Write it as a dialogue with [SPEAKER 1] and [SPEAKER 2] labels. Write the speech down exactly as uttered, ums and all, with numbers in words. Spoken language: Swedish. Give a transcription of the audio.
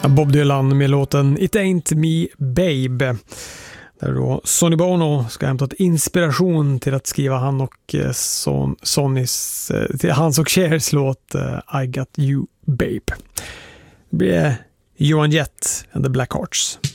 [SPEAKER 1] Bob Dylan med låten It Ain't Me Babe. Där då Sonny Bono ska hämta inspiration till att skriva han och Son, Sonnys, till hans och Chers låt I Got You Babe. Det blir Johan Jett and the Black Hearts.